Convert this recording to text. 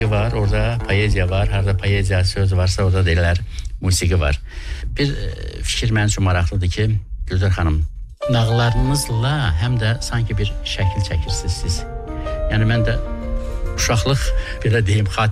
var, orada poeziya var, harda poeziya söz varsa orada deyirlər musiqi var. Bir fikir mənim üçün maraqlıdır ki, Gülzar xanım, nağıllarınızla həm də sanki bir şəkil çəkirsiniz siz. Yəni mən də uşaqlıq belə deyim,